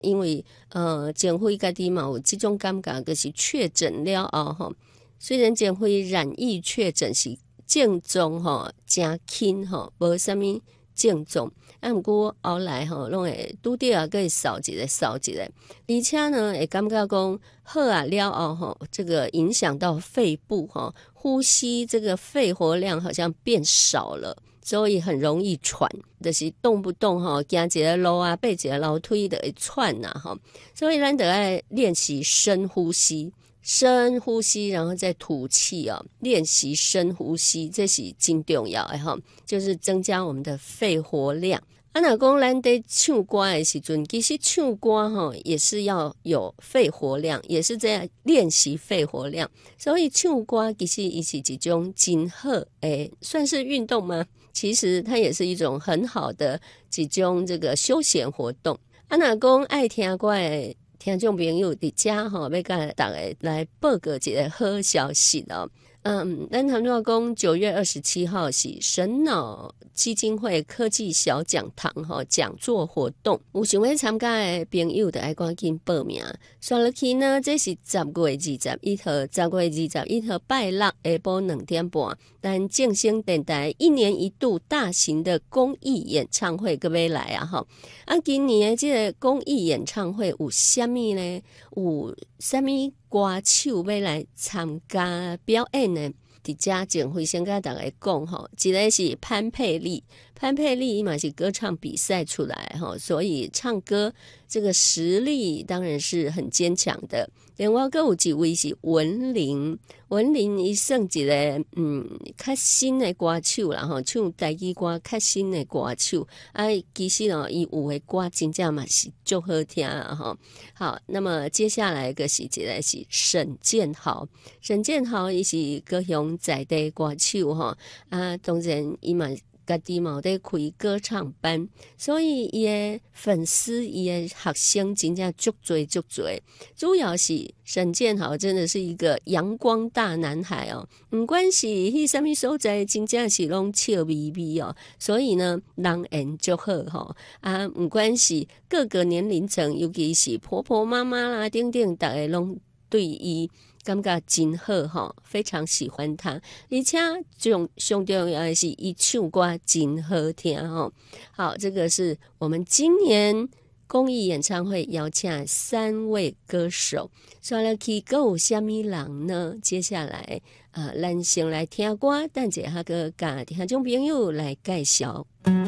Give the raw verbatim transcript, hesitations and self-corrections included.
因为呃，前辉家己嘛有这种感觉，就是确诊了后吼，虽然前辉染疫确诊是症状吼真轻吼，无啥物症状，啊，毋过后来吼拢会拄着啊，会扫一个扫一个，而且呢会感觉讲好啊了后吼，这个影响到肺部吼，呼吸这个肺活量好像变少了。所以很容易喘，就是动不动吼行一个路啊，爬一个楼梯就会喘呐吼。所以咱得爱练习深呼吸，深呼吸，然后再吐气哦。练习深呼吸，这是真重要的吼，就是增加我们的肺活量。啊，若讲咱在唱歌的时阵，其实唱歌吼也是要有肺活量，也是在练习肺活量。所以唱歌其实也是一种真好诶，算是运动吗？其实它也是一种很好的一种这个休闲活动。啊，若讲爱听歌的听众朋友伫遮吼，要甲大家来报告一个好消息哦。嗯，咱谈到讲九月二十七号是神脑基金会科技小讲堂吼讲座活动，有想要参加的朋友就要赶紧报名。算落去呢，这是十月二十一号，十月二十一号拜六下晡两点半，咱正声电台一年一度大型的公益演唱会各位来啊吼！啊，今年的这个公益演唱会有啥物呢？有啥物歌手要来参加表演呢？伫遮前会先跟大家讲吼，一个是潘佩丽，潘佩丽伊嘛是歌唱比赛出来吼，所以唱歌这个实力当然是很坚强的。另外还有一位是文玲，文玲伊算一个嗯较新的歌手啦吼，唱台语歌较新的歌手，啊其实哦伊有的歌真正嘛是足好听啊吼。好，那么接下来个是一个是沈建豪，沈建豪伊是高雄在地歌手吼，啊当然伊嘛家己嘛有在开歌唱班，所以伊的粉丝伊的学生真正足多足多，主要是沈建豪真的是一个阳光大男孩哦，不管是迄什么所在真正是拢笑眯眯哦，所以呢人缘足好吼啊，不管是各个年龄层，尤其是婆婆妈妈啦等等，大家拢对伊感觉真好吼，非常喜欢他，而且最上重要的是伊唱歌真好听吼。好，这个是我们今年公益演唱会邀请三位歌手，说了去还有什么人呢？接下来呃，咱先来听歌，等一下个甲听众朋友来介绍。